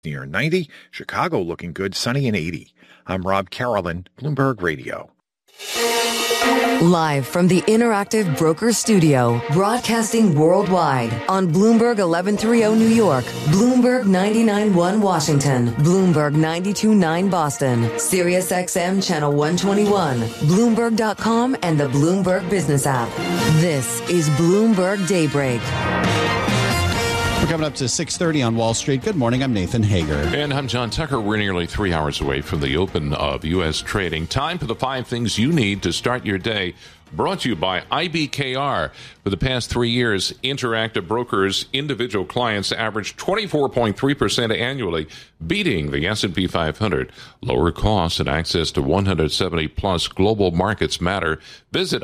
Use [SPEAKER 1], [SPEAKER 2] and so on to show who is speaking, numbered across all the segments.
[SPEAKER 1] near 90. Chicago looking good, sunny and 80. I'm Rob Carolyn, Bloomberg Radio.
[SPEAKER 2] Live from the Interactive Broker Studio, broadcasting worldwide on Bloomberg 1130 New York, Bloomberg 99.1 Washington, Bloomberg 92.9 Boston, Sirius XM Channel 121, Bloomberg.com, and the Bloomberg Business app. This is Bloomberg Daybreak.
[SPEAKER 3] We're coming up to 6:30 on Wall Street. Good morning. I'm Nathan Hager.
[SPEAKER 4] And I'm John Tucker. We're nearly 3 hours away from the open of U.S. trading. Time for the 5 things you need to start your day. Brought to you by IBKR. For the past 3 years, Interactive Brokers' individual clients averaged 24.3% annually, beating the S&P 500. Lower costs and access to 170-plus global markets matter. Visit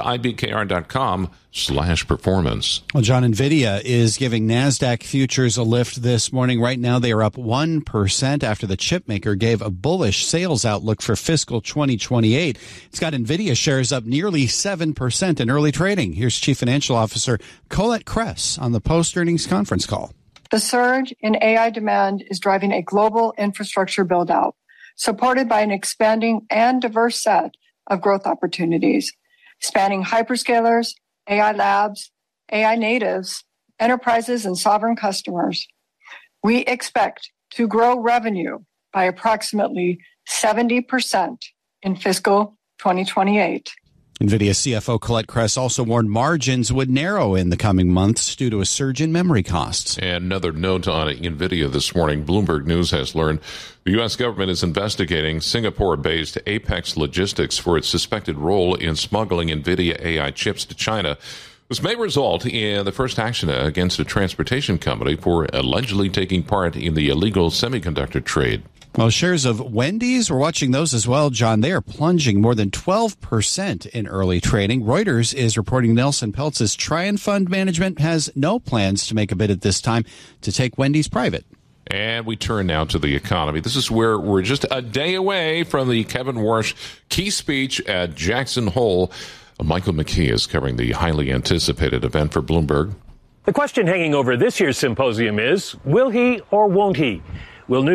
[SPEAKER 4] ibkr.com/performance.
[SPEAKER 3] Well, John, NVIDIA is giving NASDAQ futures a lift this morning. Right now, they are up 1% after the chipmaker gave a bullish sales outlook for fiscal 2028. It's got NVIDIA shares up nearly 7% in early trading. Here's Chief Financial Officer Colette Kress on the post-earnings conference call.
[SPEAKER 5] The surge in AI demand is driving a global infrastructure build-out, supported by an expanding and diverse set of growth opportunities, spanning hyperscalers, AI labs, AI natives, enterprises, and sovereign customers. We expect to grow revenue by approximately 70% in fiscal 2028.
[SPEAKER 3] NVIDIA CFO Colette Kress also warned margins would narrow in the coming months due to a surge in memory costs.
[SPEAKER 4] And another note on NVIDIA this morning. Bloomberg News has learned the U.S. government is investigating Singapore-based Apex Logistics for its suspected role in smuggling NVIDIA AI chips to China. This may result in the first action against a transportation company for allegedly taking part in the illegal semiconductor trade.
[SPEAKER 3] Well, shares of Wendy's, we're watching those as well, John. They are plunging more than 12% in early trading. Reuters is reporting Nelson Peltz's Trian Fund Management has no plans to make a bid at this time to take Wendy's private.
[SPEAKER 4] And we turn now to the economy. This is where we're just a day away from the Kevin Warsh key speech at Jackson Hole. Michael McKee is covering the highly anticipated event for Bloomberg.
[SPEAKER 6] The question hanging over this year's symposium is, will he or won't he? Will